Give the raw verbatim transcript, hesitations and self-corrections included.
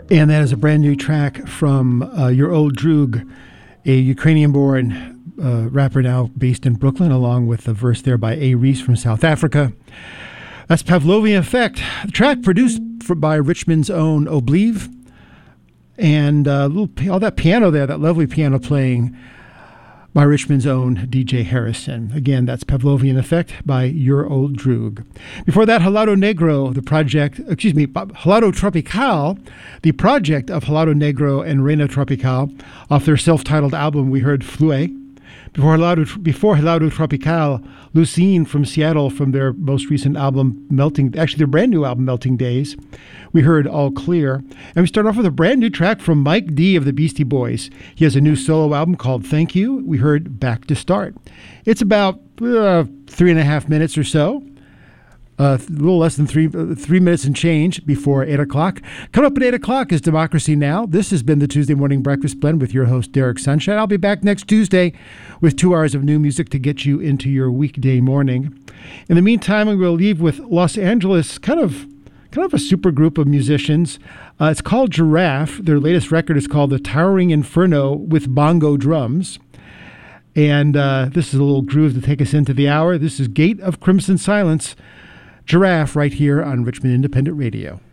And that is a brand new track from uh, Your Old Droog, a Ukrainian-born uh, rapper now based in Brooklyn, along with a verse there by A. Reese from South Africa. That's Pavlovian Effect, the track produced for, by Richmond's own Oblieve. And uh, little, all that piano there, that lovely piano playing by Richmond's own D J Harrison. Again, that's Pavlovian Effect by Your Old Droog. Before that, Helado Negro, the project, excuse me, Helado Tropical, the project of Helado Negro and Reina Tropical, off their self-titled album, we heard Flue. Before Helado, before Helado Tropical, Lucine from Seattle from their most recent album, Melting, actually their brand new album, Melting Days. We heard All Clear. And we start off with a brand new track from Mike D of the Beastie Boys. He has a new solo album called Thank You. We heard Back to Start. It's about uh, three and a half minutes or so. Uh, a little less than three uh, three minutes and change before eight o'clock. Coming up at eight o'clock is Democracy Now! This has been the Tuesday Morning Breakfast Blend with your host, Derek Sunshine. I'll be back next Tuesday with two hours of new music to get you into your weekday morning. In the meantime, we will leave with Los Angeles, kind of kind of a super group of musicians. Uh, it's called Giraffe. Their latest record is called The Towering Inferno with Bongo Drums. And uh, this is a little groove to take us into the hour. This is Gate of Crimson Silence, Giraffe, right here on Richmond Independent Radio.